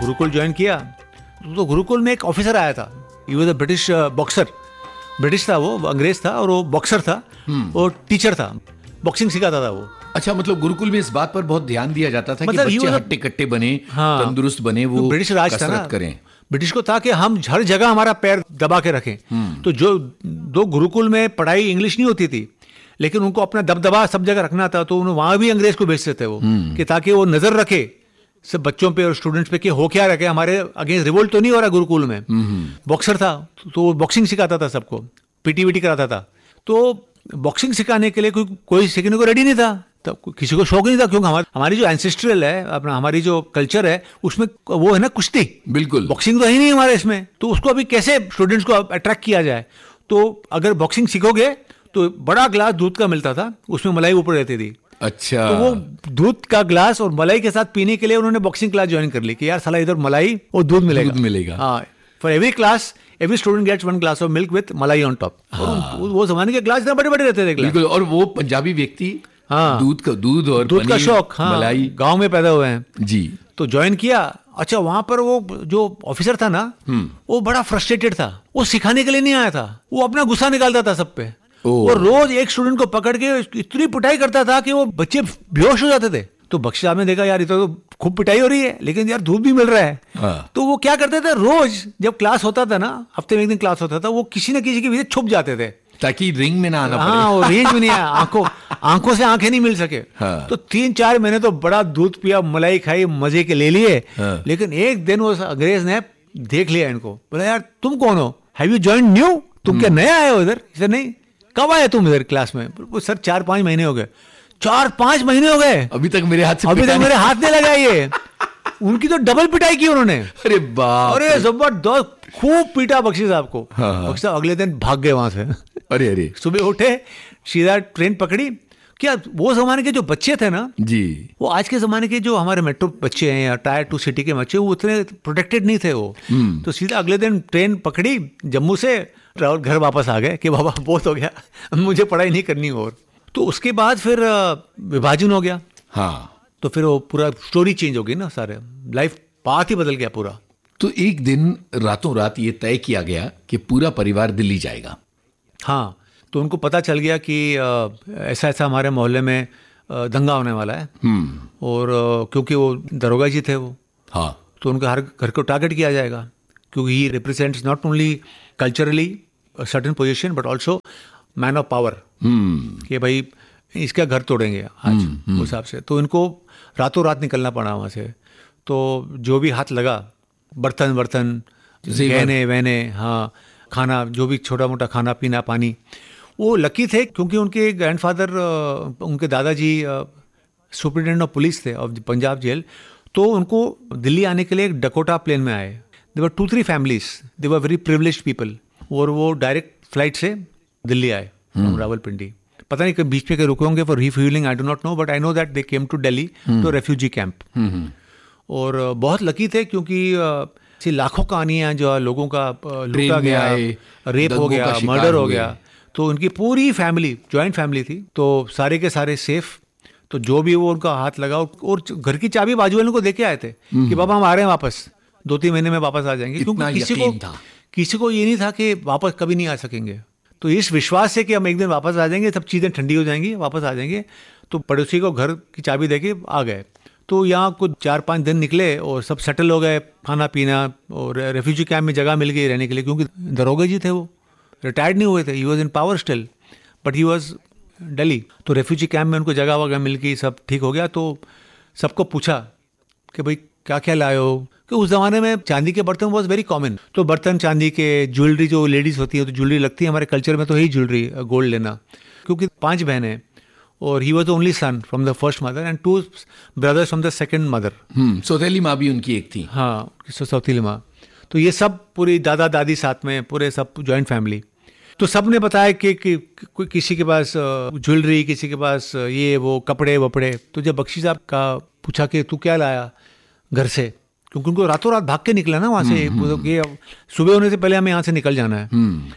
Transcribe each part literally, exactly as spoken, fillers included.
Gurukul join किया तो गुरुकुल में एक ऑफिसर आया था. He was a British boxer. British था वो, अंग्रेज था और वो बॉक्सर था. वो टीचर था, बॉक्सिंग सिखाता था वो. अच्छा, मतलब गुरुकुल में इस बात पर बहुत ध्यान दिया जाता था मतलब कि बच्चे हट्टे कट्टे बने, हाँ, तंदुरुस्त बने, वो ब्रिटिश राज था ना, करें. ब्रिटिश को था कि हम हर जगह हमारा पैर दबा के रखें. तो जो दो गुरुकुल में पढ़ाई इंग्लिश नहीं होती थी, लेकिन उनको अपना दबदबा सब जगह रखना था, तो उन्हें वहां भी अंग्रेज को भेजते थे वो, कि ताकि वो नजर रखे सब बच्चों पे और स्टूडेंट्स पे कि हो क्या रखे, हमारे अगेंस्ट रिवोल्ट तो नहीं हो रहा गुरुकुल में. बॉक्सर था तो बॉक्सिंग सिखाता था सबको, पीटी वीटी कराता था. तो बॉक्सिंग सिखाने के लिए कोई कोई सीखने को रेडी नहीं था, तो किसी को शौक नहीं था, क्योंकि हमारी हमारी जो एंसेस्ट्रल है, अपना हमारी जो कल्चर है उसमें वो है ना कुश्ती. बिल्कुल, बॉक्सिंग तो है ही नहीं हमारे इसमें. तो उसको अभी कैसे स्टूडेंट्स को अट्रैक्ट किया जाए. तो अगर बॉक्सिंग सीखोगे तो बड़ा ग्लास दूध का मिलता था, उसमें मलाई ऊपर रहती थी. अच्छा, तो वो दूध का ग्लास और मलाई के साथ पीने के लिए उन्होंने बॉक्सिंग क्लास ज्वाइन कर ली कि यार साला इधर मलाई और दूध मिलेगा. दूध मिलेगा. हाँ, for every class every student gets one glass of milk with मलाई ऑन टॉप. वो जमाने के ग्लास इतना बड़े बड़े रहते थे. बिल्कुल. और वो पंजाबी व्यक्ति, हाँ, दूध का दूध और दूध का शौक, हाँ, मलाई, गांव में पैदा हुए हैं जी. तो ज्वाइन किया. अच्छा, वहां पर वो जो ऑफिसर था ना, वो बड़ा फ्रस्ट्रेटेड था. वो सिखाने के लिए नहीं आया था, वो अपना गुस्सा निकालता था सब पे. और रोज एक स्टूडेंट को पकड़ के इतनी पिटाई करता था कि वो बच्चे बेहोश हो जाते थे. तो बख्शी साहब ने देखा यार ये तो खूब पिटाई हो रही है, लेकिन यार दूध भी मिल रहा है. हाँ. तो वो क्या करते थे, रोज जब क्लास होता था ना, हफ्ते में एक दिन क्लास होता था, वो किसी न किसी के पीछे छुप जाते थे ताकि रिंग में ना आना पड़े. हाँ, वो रेंज में नहीं आया, आंखों आंखों से आंखें नहीं मिल सके. हाँ. तो तीन चार महीने तो बड़ा दूध पिया, मलाई खाई, मजे के ले लिए. हाँ. लेकिन एक दिन वो अंग्रेज ने देख लिया इनको, बोला यार तुम कौन हो, हैव यू जॉइंड न्यू, तुम क्या नया आए हो इधर. इसे नहीं, कब आए तुम इधर क्लास में. सर चार पांच महीने हो गए. चार पांच महीने हो गए, अभी तक मेरे हाथ से अभी तक मेरे हाथ नहीं लगा. ये उनकी तो डबल पिटाई की उन्होंने. अरे बाप, अरे जबरदस्त, खूब पीटा बख्शी साहब को. हाँ. बख्शी साहब अगले दिन भाग गए वहां से. अरे अरे सुबह उठे, सीधा ट्रेन पकड़ी. क्या वो जमाने के जो बच्चे थे ना जी, वो आज के जमाने के जो हमारे मेट्रो बच्चे हैं या टायर टू सिटी के बच्चे, वो उतने प्रोटेक्टेड नहीं थे वो. तो सीधा अगले दिन ट्रेन पकड़ी जम्मू से, और घर वापस आ गए कि बाबा बहुत हो गया, मुझे पढ़ाई नहीं करनी और. तो उसके बाद फिर विभाजन हो गया. हाँ, तो फिर वो पूरा स्टोरी चेंज हो गई ना, सारे लाइफ पाथ ही बदल गया पूरा. तो एक दिन रातों रात ये तय किया गया कि पूरा परिवार दिल्ली जाएगा. हाँ, तो उनको पता चल गया कि ऐसा ऐसा हमारे मोहल्ले में दंगा होने वाला है. और क्योंकि वो दरोगा जी थे वो, हाँ, तो उनके हर घर को टारगेट किया जाएगा, क्योंकि ही represents not only culturally certain position but also man of power, कि भाई इसका घर तोड़ेंगे आज उस हिसाब से. तो इनको रातों रात निकलना पड़ा वहाँ से. तो जो भी हाथ लगा, बर्तन बर्तन गहने वहने, हाँ, खाना, जो भी छोटा मोटा खाना पीना पानी. वो लकी थे क्योंकि उनके ग्रैंडफादर, उनके दादाजी सुपरिटेंडेंट ऑफ पुलिस थे ऑफ पंजाब जेल. तो उनको दिल्ली आने के लिए एक डकोटा प्लेन में आए. दे वर to three families, they were very privileged people. और वो डायरेक्ट फ्लाइट से दिल्ली आए फ्रॉम रावलपिंडी. पता नहीं कि बीच में के रुके होंगे for refuelling, I do not know, but I know that they came to Delhi to refugee camp. और बहुत लकी थे क्योंकि लाखों कहानियां जो लोगों का लूटा गया, रेप हो गया, मर्डर हो गया. तो उनकी पूरी फैमिली जॉइंट फैमिली थी, तो सारे के सारे सेफ. तो जो भी वो उनका हाथ लगा, और घर की चाबी बाजू वालों को दे के आए थे कि बाबा हम आ रहे हैं वापस, दो तीन महीने में वापस आ जाएंगे. क्योंकि किसी को किसी को ये नहीं था कि वापस कभी नहीं आ सकेंगे. तो इस विश्वास से कि हम एक दिन वापस आ जाएंगे, सब चीज़ें ठंडी हो जाएंगी, वापस आ जाएंगे. तो पड़ोसी को घर की चाबी देके आ गए. तो यहाँ कुछ चार पाँच दिन निकले और सब सेटल हो गए, खाना पीना, और रेफ्यूजी कैंप में जगह मिल गई रहने के लिए, क्योंकि दरोगा जी थे वो, रिटायर्ड नहीं हुए थे. He was in power still but he was Delhi. तो रेफ्यूजी कैंप में उनको जगह वगैरह मिल गई, सब ठीक हो गया. तो सबको पूछा कि भाई क्या क्या लाए हो, कि उस ज़माने में चांदी के बर्तन वॉज वेरी कॉमन. तो बर्तन चांदी के, ज्वेलरी जो लेडीज़ होती है तो ज्वेलरी लगती है, हमारे कल्चर में तो यही ज्वेलरी गोल्ड लेना. क्योंकि पांच बहनें, और he was the only sun from the first mother and two brothers from the second mother. सौतेली माँ भी उनकी एक थी. हाँ, सौतेली माँ. तो ये सब पूरी दादा दादी साथ में, पूरे सब जॉइंट फैमिली. तो सब ने बताया कि, कि, कि किसी के पास ज्वेलरी, किसी के पास ये वो कपड़े वपड़े. तो जब बख्शी साहब का पूछा कि तू क्या लाया घर से, क्योंकि उनको रातों रात भाग के निकला ना वहाँ से, कि सुबह होने से पहले हमें यहाँ से निकल जाना है.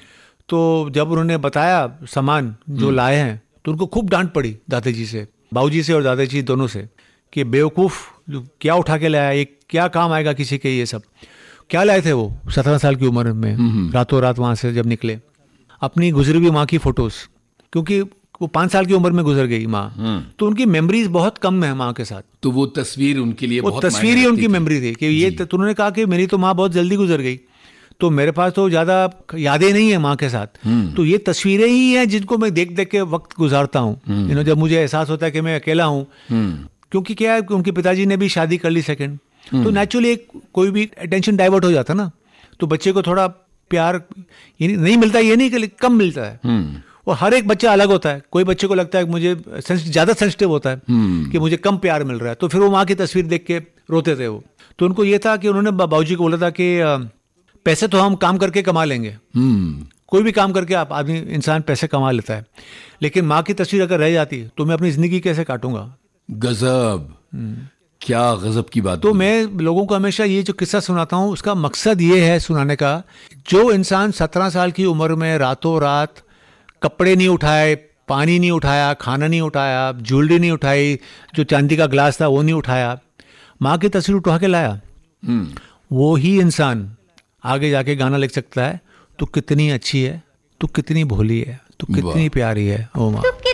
तो जब उन्होंने बताया सामान जो लाए हैं, तो उनको खूब डांट पड़ी दादाजी से, बाबूजी से और दादाजी दोनों से, कि बेवकूफ़, क्या उठा के लाया, ये क्या काम आएगा किसी के, ये सब क्या लाए थे वो सत्रह साल की उम्र में, रातों रात वहाँ से जब निकले। अपनी गुजरी हुई माँ की फोटोज, क्योंकि वो पाँच साल की उम्र में गुजर गई माँ, तो उनकी मेमोरीज बहुत कम है माँ के साथ। तो वो तस्वीर उनके लिए वो बहुत तस्वीर ही उनकी मेमोरी थी कि ये तो उन्होंने कहा कि मेरी तो माँ बहुत जल्दी गुजर गई, तो मेरे पास तो ज़्यादा यादें नहीं है माँ के साथ, तो ये तस्वीरें ही हैं जिनको मैं देख देख के वक्त गुजारता हूँ। यू नो, जब मुझे एहसास होता है कि मैं अकेला हूँ, क्योंकि क्या है उनके पिताजी ने भी शादी कर ली सेकंड, तो नेचुरली एक कोई भी अटेंशन डाइवर्ट हो जाता ना, तो बच्चे को थोड़ा प्यार नहीं मिलता, ये नहीं कि कम मिलता है। और हर एक बच्चा अलग होता है, कोई बच्चे को लगता है कि मुझे ज़्यादा सेंसिटिव होता है कि मुझे कम प्यार मिल रहा है, तो फिर वो माँ की तस्वीर देख के रोते थे वो। तो उनको ये था कि उन्होंने बाबूजी को बोला था कि पैसे तो हम काम करके कमा लेंगे, कोई भी काम करके आप आदमी इंसान पैसे कमा लेता है, लेकिन माँ की तस्वीर अगर रह जाती तो मैं अपनी ज़िंदगी कैसे काटूंगा। गजब, क्या गजब की बात। तो मैं लोगों को हमेशा ये जो किस्सा सुनाता हूँ उसका मकसद ये है सुनाने का, जो इंसान सत्रह साल की उम्र में रातों रात कपड़े नहीं उठाए, पानी नहीं उठाया, खाना नहीं उठाया, ज्वेलरी नहीं उठाई, जो चांदी का ग्लास था वो नहीं उठाया, माँ की तस्वीर उठा के लाया, वो ही इंसान आगे जाके गाना लिख सकता है, तू कितनी अच्छी है, तू कितनी भोली है, तू कितनी प्यारी है ओ माँ।